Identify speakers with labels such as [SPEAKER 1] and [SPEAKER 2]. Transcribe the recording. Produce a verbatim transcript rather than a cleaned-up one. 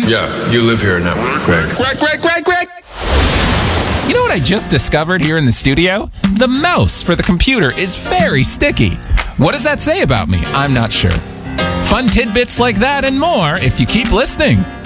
[SPEAKER 1] Yeah, you live here now, Greg.
[SPEAKER 2] Greg, Greg, Greg, Greg! You know what I just discovered here in the studio? The mouse for the computer is very sticky. What does that say about me? I'm not sure. Fun tidbits like that and more if you keep listening.